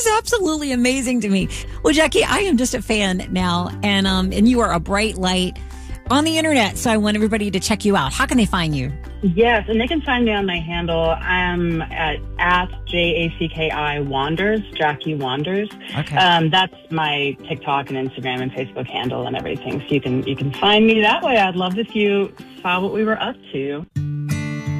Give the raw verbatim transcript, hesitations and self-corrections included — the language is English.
is absolutely amazing to me. Well, Jackie, I am just a fan now, and um, and you are a bright light on the internet. So I want everybody to check you out. How can they find you? Yes, and they can find me on my handle. I'm at, at J A C K I Wanders, Jackie Wanders. Okay. Um, that's my TikTok and Instagram and Facebook handle and everything. So you can you can find me that way. I'd love if you saw what we were up to.